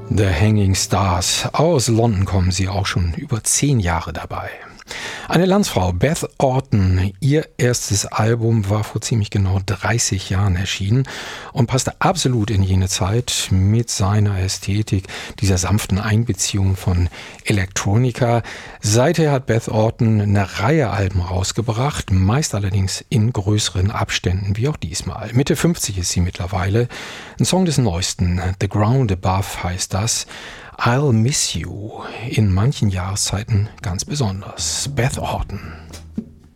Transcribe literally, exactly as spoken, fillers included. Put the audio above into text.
The Hanging Stars. Aus London kommen sie, auch schon über zehn Jahre dabei. Eine Landsfrau, Beth Orton, ihr erstes Album war vor ziemlich genau dreißig Jahren erschienen und passte absolut in jene Zeit mit seiner Ästhetik, dieser sanften Einbeziehung von Elektronika. Seither hat Beth Orton eine Reihe Alben rausgebracht, meist allerdings in größeren Abständen, wie auch diesmal. Mitte fünfzig ist sie mittlerweile. Ein Song des Neuesten, The Ground Above heißt das. I'll Miss You, in manchen Jahreszeiten ganz besonders. Beth Orton.